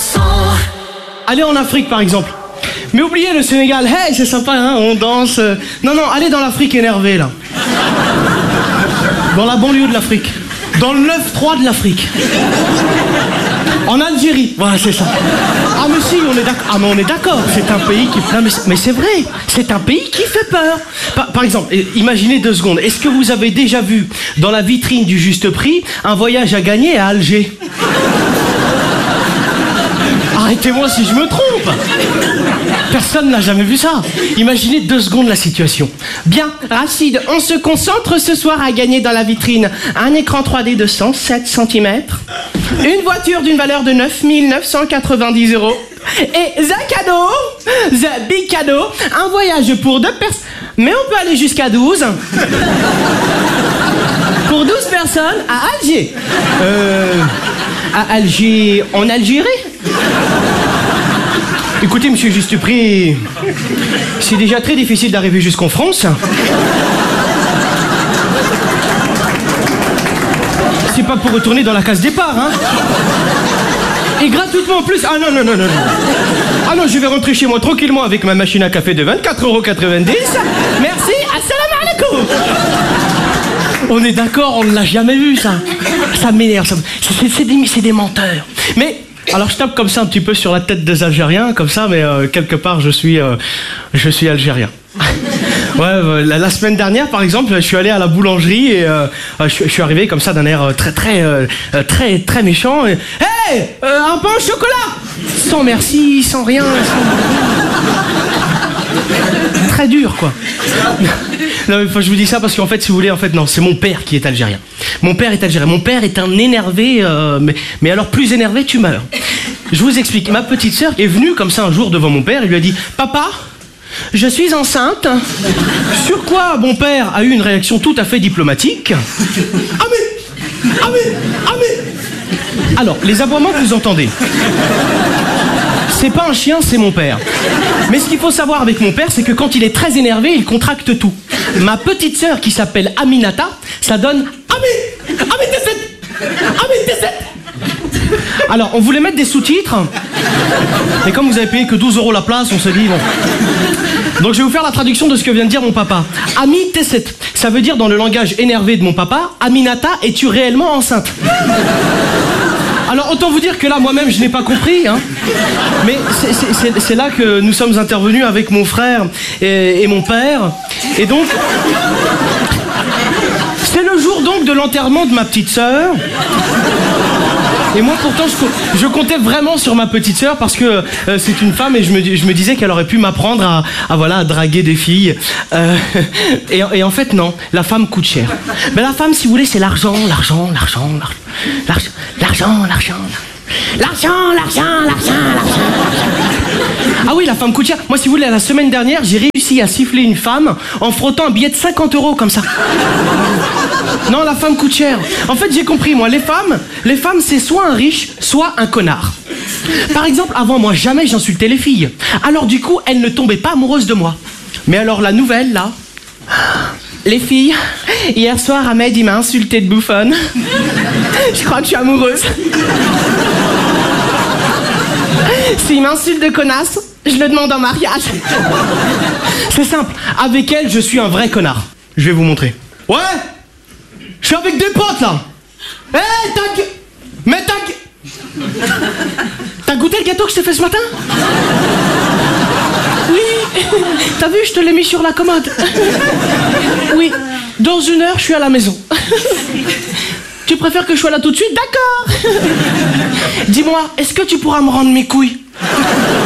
chanson. Allez en Afrique par exemple. Mais oubliez le Sénégal, hey c'est sympa hein, on danse. Non, allez dans l'Afrique énervée là. Dans la banlieue de l'Afrique. Dans le 9-3 de l'Afrique. En Algérie, voilà c'est ça. Ah mais si, on est d'accord. Ah mais on est d'accord, c'est un pays qui... Non, mais c'est vrai, c'est un pays qui fait peur. Par exemple, imaginez 2 secondes. Est-ce que vous avez déjà vu dans la vitrine du Juste Prix un voyage à gagner à Alger? Arrêtez-moi si je me trompe. Personne n'a jamais vu ça. Imaginez 2 secondes la situation. Bien, Rachid, on se concentre ce soir à gagner dans la vitrine un écran 3D de 107 cm, une voiture d'une valeur de 9 990 € et the cadeau, the big cadeau, un voyage pour 2 personnes. Mais on peut aller jusqu'à 12. Pour 12 personnes à Alger. À Alger, en Algérie. Écoutez, monsieur Juste Prix, c'est déjà très difficile d'arriver jusqu'en France. C'est pas pour retourner dans la case départ, hein. Et gratuitement en plus. Ah non. Ah non, je vais rentrer chez moi tranquillement avec ma machine à café de 24,90 €. Merci, assalamu alaikum. On est d'accord, on ne l'a jamais vu, ça. Ça m'énerve, c'est des menteurs. Mais... alors je tape comme ça un petit peu sur la tête des Algériens, comme ça, mais quelque part je suis algérien. Ouais, la semaine dernière par exemple, je suis allé à la boulangerie et je suis arrivé comme ça d'un air très méchant. Et, hey, un pain au chocolat. Sans merci, sans rien. Très dur quoi. Non, mais je vous dis ça parce qu'en fait, si vous voulez, non, c'est mon père qui est algérien. Mon père est algérien. Mon père est un énervé, mais alors plus énervé, tu meurs. Je vous explique. Ma petite sœur est venue comme ça un jour devant mon père et lui a dit « Papa, je suis enceinte. » Sur quoi mon père a eu une réaction tout à fait diplomatique. « Ah mais. Alors, les aboiements que vous entendez, c'est pas un chien, c'est mon père. Mais ce qu'il faut savoir avec mon père, c'est que quand il est très énervé, il contracte tout. Ma petite sœur, qui s'appelle Aminata, ça donne Ami Tesset. Alors, on voulait mettre des sous-titres, et comme vous avez payé que 12 € la place, on s'est dit bon. Donc je vais vous faire la traduction de ce que vient de dire mon papa. Ami Tesset, ça veut dire dans le langage énervé de mon papa, Aminata, es-tu réellement enceinte? Alors autant vous dire que là moi-même je n'ai pas compris hein. Mais c'est là que nous sommes intervenus avec mon frère et mon père. Et donc c'est le jour donc de l'enterrement de ma petite sœur. Et moi pourtant je comptais vraiment sur ma petite sœur parce que c'est une femme et je me disais qu'elle aurait pu m'apprendre à draguer des filles. Et en fait non, la femme coûte cher. Mais la femme si vous voulez c'est l'argent. Ah oui, la femme coûte cher. Moi si vous voulez la semaine dernière j'ai réussi à siffler une femme en frottant un billet de 50 € comme ça. Non, la femme coûte cher. En fait, j'ai compris, moi, les femmes, c'est soit un riche, soit un connard. Par exemple, avant, moi, jamais j'insultais les filles. Alors, du coup, elles ne tombaient pas amoureuses de moi. Mais alors, la nouvelle, là... Les filles, hier soir, Ahmed, il m'a insulté de bouffonne. Je crois que je suis amoureuse. S'il m'insulte de connasse, je le demande en mariage. C'est simple. Avec elle, je suis un vrai connard. Je vais vous montrer. Ouais! Je suis avec des potes là. T'as goûté le gâteau que je t'ai fait ce matin? Oui. T'as vu, je te l'ai mis sur la commode. Oui. Dans 1 heure, je suis à la maison. Tu préfères que je sois là tout de suite? D'accord. Dis-moi, est-ce que tu pourras me rendre mes couilles?